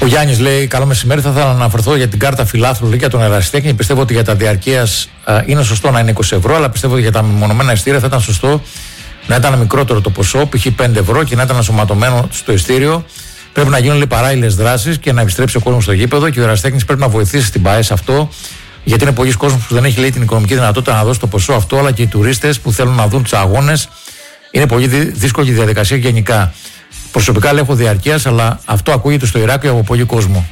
Γιάννης λέει: Καλό μεσημέρι. Θα ήθελα να αναφερθώ για την κάρτα φιλάθλου για τον ερασιτέχνη. Πιστεύω ότι για τα διαρκείας είναι σωστό να είναι 20 ευρώ, αλλά πιστεύω ότι για τα μεμονωμένα ειστήρια θα ήταν σωστό να ήταν μικρότερο το ποσό, π.χ. 5 ευρώ, και να ήταν ενσωματωμένο στο ειστήριο. Πρέπει να γίνουν παράλληλες δράσεις και να επιστρέψει ο κόσμος στο γήπεδο, και ο ερασιτέχνης πρέπει να βοηθήσει την ΠΑΕ σε αυτό, γιατί είναι πολλοί κόσμος που δεν έχει, λέει, την οικονομική δυνατότητα να δώσει το ποσό αυτό, αλλά και οι τουρίστες που θέλουν να δουν τους αγώνες. Είναι πολύ δύσκολη διαδικασία γενικά. Προσωπικά λέω έχω διαρκείας, αλλά αυτό ακούγεται στο Ηράκλειο από πολύ κόσμο.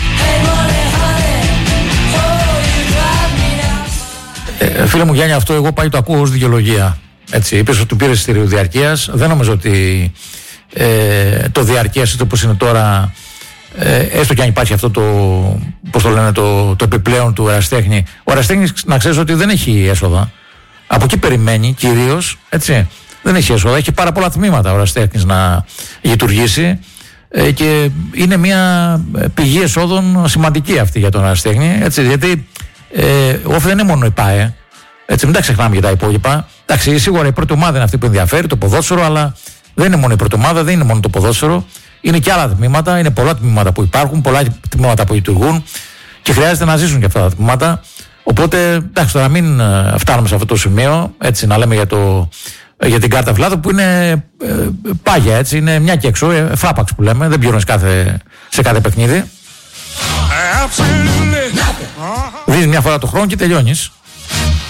Φίλε μου Γιάννη, αυτό εγώ πάλι το ακούω ως δικαιολογία. Έτσι, είπες ότι του πήρες εισιτήριο διαρκείας. Δεν νομίζω ότι το διαρκείας, όπως είναι τώρα, έστω και αν υπάρχει αυτό το, πώς το λένε, το επιπλέον του ερασιτέχνη. Ο ερασιτέχνης, να ξέρεις ότι δεν έχει έσοδα. Από εκεί περιμένει κυρίως, έτσι. Δεν έχει έσοδα, έχει πάρα πολλά τμήματα ο ερασιτέχνης να λειτουργήσει, και είναι μια πηγή εσόδων σημαντική αυτή για τον ερασιτέχνη, έτσι, γιατί όφη δεν είναι μόνο η ΠΑΕ, έτσι, μην τα ξεχνάμε για τα υπόλοιπα. Εντάξει, σίγουρα η πρώτη ομάδα είναι αυτή που ενδιαφέρει, το ποδόσφαιρο, αλλά δεν είναι μόνο η πρώτη ομάδα, δεν είναι μόνο το ποδόσφαιρο, είναι και άλλα τμήματα, είναι πολλά τμήματα που υπάρχουν, πολλά τμήματα που λειτουργούν και χρειάζεται να ζήσουν και αυτά τα τμήματα. Οπότε, εντάξει, τώρα μην φτάνουμε σε αυτό το σημείο, έτσι, να λέμε για την κάρτα φιλάθλου που είναι πάγια, έτσι, είναι μια και έξω, φάπαξ που λέμε, δεν πληρώνεις σε κάθε παιχνίδι. Δίνεις μια φορά το χρόνο και τελειώνεις.